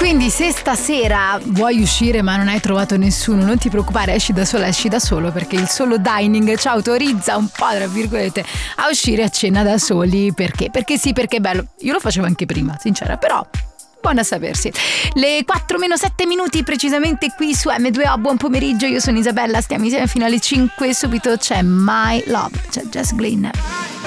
Quindi se stasera vuoi uscire ma non hai trovato nessuno, non ti preoccupare, esci da solo, perché il solo dining ci autorizza un po', tra virgolette, a uscire a cena da soli. Perché? Perché sì, perché è bello. Io lo facevo anche prima, sincera, però buona a sapersi. Le 4-7 precisamente qui su M2O. Buon pomeriggio, io sono Isabella, stiamo insieme fino alle 5. Subito c'è My Love, c'è Jess Glynn.